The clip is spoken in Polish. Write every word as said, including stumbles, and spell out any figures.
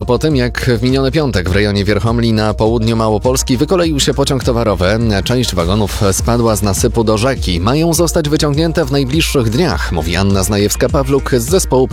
po tym, jak w miniony piątek w rejonie Wierchomli na południu Małopolski wykoleił się pociąg towarowy. Część wagonów spadła z nasypu do rzeki. Mają zostać wyciągnięte w najbliższych dniach, mówi Anna Znajewska-Pawluk z zespołu